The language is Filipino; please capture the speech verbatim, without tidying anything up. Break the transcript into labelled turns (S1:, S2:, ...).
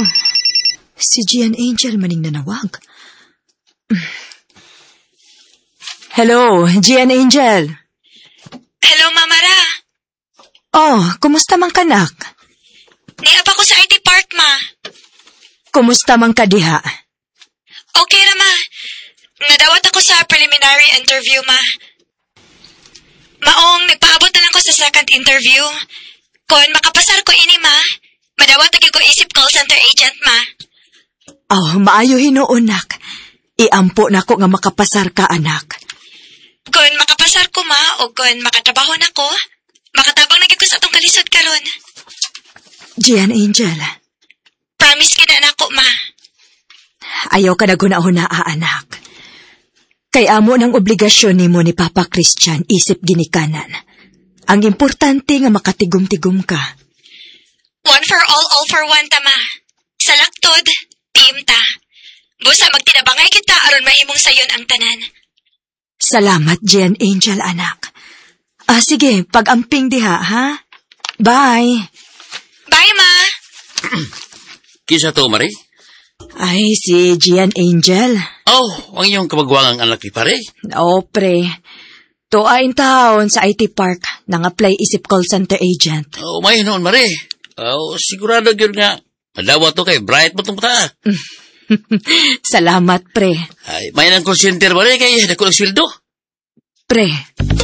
S1: Si Gian Angel maning nanawag. Hello, Gian Angel.
S2: Hello, Mama Ra.
S1: Oh, kumusta man ka, nak?
S2: Niab ako sa I T Park, ma.
S1: Kumusta man ka diha?
S2: Okay ra, ma. Nadawat ako sa preliminary interview, ma. Maong, nagpaabot na lang ko sa second interview. Kung makapasar ko ini, ma, madawat na ko isip call center agent, ma.
S1: Oh, maayo hinuon, nak. Iampo na ko nga makapasar ka, anak.
S2: Kung makapasar ko, ma, o kung makatrabaho na ko, makatabang na ko sa atong kalisod karon.
S1: Gian Angel.
S2: Promise kita na ako, ma.
S1: Ayaw ka na guna-huna, anak. Kay amo ng obligasyon ni mo ni Papa Christian isip ginikanan. Ang importante nga makatigum-tigum ka.
S2: One for all, all for one, tama. Sa laktod, team ta. Busa magtinabangay kita aron mahimong sayon ang tanan.
S1: Salamat, Gian Angel, anak. Ah, sige, pag-amping diha, ha? Bye.
S2: Bye, ma.
S3: Kisa to, Mari?
S1: Ay, si Gian Angel.
S3: Oh, ang iyong kabagwangang anak ni pare.
S1: O, pre. Tuain taon sa I T Park nang apply isip call center agent.
S3: Oh, may noon, Mari. Oh, sigurado yun nga. Madawa to kay Bright mo itong pata.
S1: Salamat, pre.
S3: Ay, may nang call center, Mari, kaya nakulang sweldo.
S1: Pre.